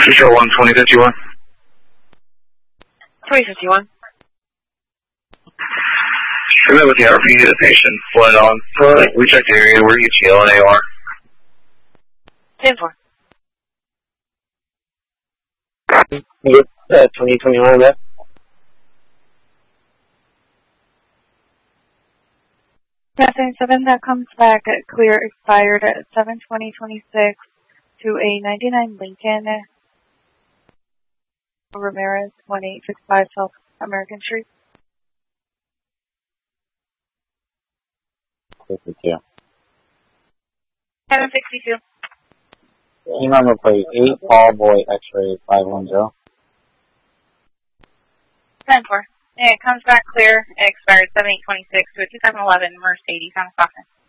Control 1, 2051. 2051. Commit with the RP, the patient fled on foot. We checked the area where ETL and AR. 10-4. Get 2021 back. Passing 7, that comes back clear expired at 7/20/26 to a 99 Lincoln Ramirez 1865 South American Street. 52. 762. Number plate 8 Paul Boy X-ray 510. 10-4. It comes back clear. It expired 7/8/26 to a 2011 Mercedes on Stockton.